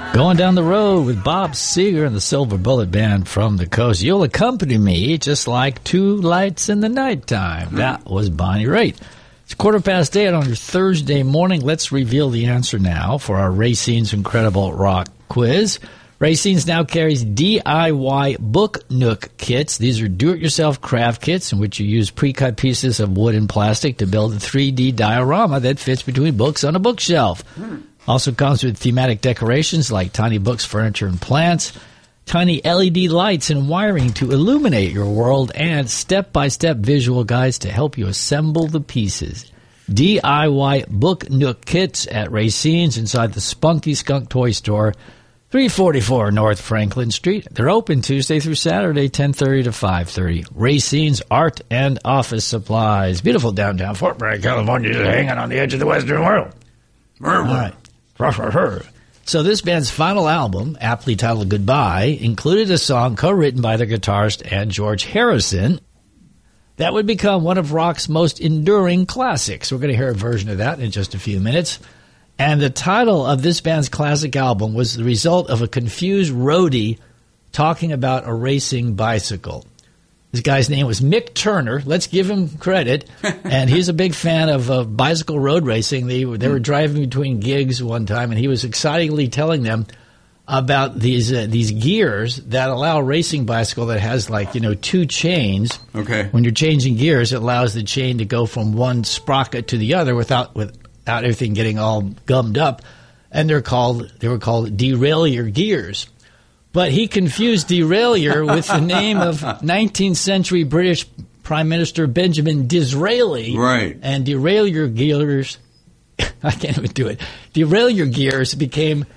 Going down the road with Bob Seger and the Silver Bullet Band from the coast. You'll accompany me just like two lights in the nighttime. That was Bonnie Raitt. It's 8:15 on your Thursday morning. Let's reveal the answer now for our Racine's Incredible Rock Quiz. Racine's now carries DIY Book Nook kits. These are do-it-yourself craft kits in which you use pre-cut pieces of wood and plastic to build a 3D diorama that fits between books on a bookshelf. Also comes with thematic decorations like tiny books, furniture, and plants, tiny LED lights and wiring to illuminate your world, and step-by-step visual guides to help you assemble the pieces. DIY Book Nook kits at Racine's inside the Spunky Skunk Toy Store, 344 North Franklin Street. They're open Tuesday through Saturday, 10:30 to 5:30. Racine's Art and Office Supplies. Beautiful downtown Fort Bragg, California, just hanging on the edge of the Western world. All right. So this band's final album, aptly titled Goodbye, included a song co-written by the guitarist and George Harrison that would become one of rock's most enduring classics. We're going to hear a version of that in just a few minutes. And the title of this band's classic album was the result of a confused roadie talking about a racing bicycle. This guy's name was Mick Turner. Let's give him credit. And he's a big fan of bicycle road racing. They were driving between gigs one time, and he was excitingly telling them about these gears that allow a racing bicycle that has two chains. Okay. When you're changing gears, it allows the chain to go from one sprocket to the other without everything getting all gummed up, and they were called derailleur gears. But he confused derailleur with the name of 19th century British Prime Minister Benjamin Disraeli. Right. And derailleur gears, I can't even do it. Derailleur gears became